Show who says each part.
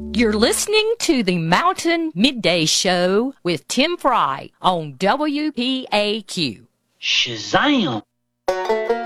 Speaker 1: You're listening to the Mountain Midday Show with Tim Fry on WPAQ.
Speaker 2: Shazam!